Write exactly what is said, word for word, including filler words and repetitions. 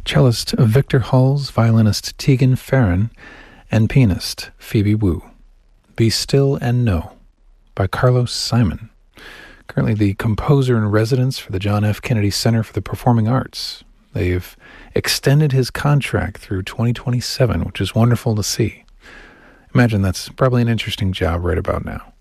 cellist Victor Hulls, violinist Tegan Farron, and pianist Phoebe Wu. Be Still and Know by Carlos Simon, currently the composer in residence for the John F. Kennedy Center for the Performing Arts. They've extended his contract through twenty twenty-seven, which is wonderful to see. Imagine that's probably an interesting job right about now.